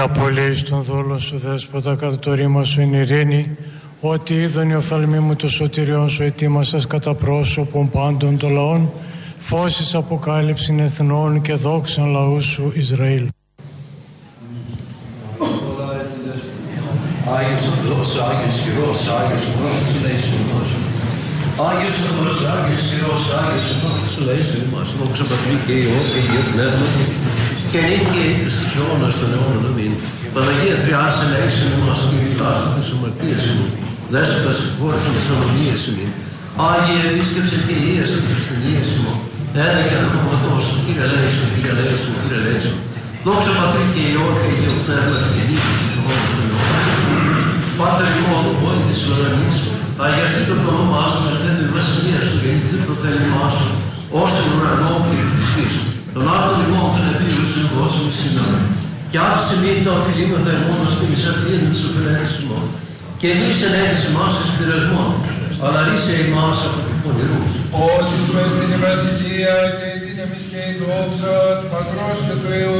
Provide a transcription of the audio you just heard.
απολύεις τον δόλο σου, Δέσποτα, κατά το ρήμα σου είναι ειρήνη, ότι είδον οι οφθαλμοί μου το σωτηριόν σου ετοίμασες κατά πρόσωπον πάντων των λαών, φώσεις αποκάλυψην εθνών και δόξαν λαού σου Ισραήλ. Άγιος ο Θεός, Άγιος Χειρός, Άγιος ο Θεός, λέησον ημάς. Άγιος ο Θεός, Άγιος Χειρός, Άγιος ο Θεός, λέησον ημάς. Δόξα Πατρί και Υιό και Αγίου Πνεύματι, και νυν και ήτρε στους αιώνας των αιώνων. Αμήν. Παναγία Τριάσε, λέησον ημάς, αμιλάστο τις αμαρτίες ημών. Δέσποτα συγχώρησον τις ανομίες ημών. Άγιε επίσκεψε και ίασε τις ασθενείες ημών. Έλεγε ανώματός σου, Κύριε λέησον, Κύριε λέησον, Κύριε λέησον. Δόξα Πατρί και Υιό και Αγίου Πνεύματι, και νυν και στους αιώνας των αιώνων. Πάτερ ημών, πόνη της ουρανής, αγιαστήτω το όνομά σου, ελθέτω η βασιλεία σου, γεννηθεί το θέλημά σου, ως εν ουρανό και επί της γης. Τον άρτον ημών των επίγουσων δώσαμε σήμερα. Και άφησε μην τα οφειλήματα ημών και μης αφήνει τις οφειλέσεις ημών. Και εμείς ενέγγισε εμάς εις πειρασμών, αλλά ρίσε εμάς από του πονηρού. Ότι σου έστειλε βασιλεία και η δύναμις και η δόξα του Πατρός και του Υιού